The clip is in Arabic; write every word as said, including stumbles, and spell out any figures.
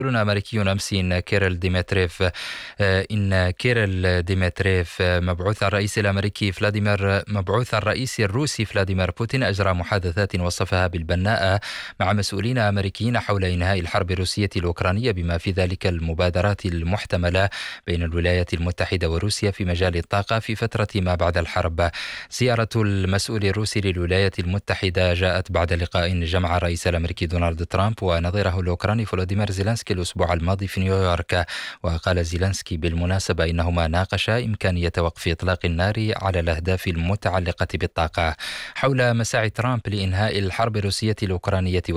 أمريكي أمس إن كيرل ديمتريف إن كيرل ديمتريف مبعوث الرئيس الأمريكي فلاديمير مبعوث الرئيس الروسي فلاديمير بوتين أجرى محادثات وصفها بالبناءة مع مسؤولين أمريكيين حول إنهاء الحرب الروسية الأوكرانية، بما في ذلك المبادرات المحتملة بين الولايات المتحدة وروسيا في مجال الطاقة في فترة ما بعد الحرب. زيارة المسؤول الروسي للولايات المتحدة جاءت بعد لقاء جمع الرئيس الأمريكي دونالد ترامب ونظيره الأوكراني فلاديمير زيلينسكي الأسبوع الماضي في نيويورك. وقال زيلينسكي بالمناسبة إنهما ناقشا إمكانية وقف إطلاق النار على الأهداف المتعلقة بالطاقة. حول مساعي ترامب لإنهاء الحرب الروسية الأوكرانية